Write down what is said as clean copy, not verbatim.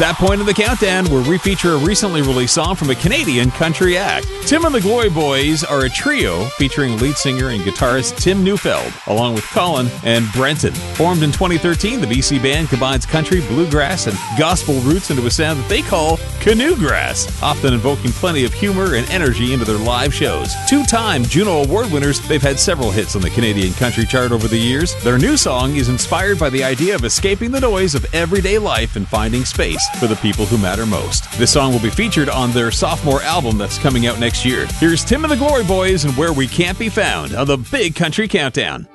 that point in the countdown where we feature a recently released song from a Canadian country act. Tim and the Glory Boys are a trio featuring lead singer and guitarist Tim Neufeld, along with Colin and Brenton. Formed in 2013, the BC band combines country, bluegrass, and gospel roots into a sound that they call canoe grass, often invoking plenty of humor and energy into their live shows. Two-time Juno Award winners, they've had several hits on the Canadian country chart over the years. Their new song is inspired by the idea of escaping the noise of everyday life and finding space for the people who matter most. This song will be featured on their sophomore album that's coming out next year. Here's Tim and the Glory Boys and Where We Can't Be Found on the Big Country Countdown.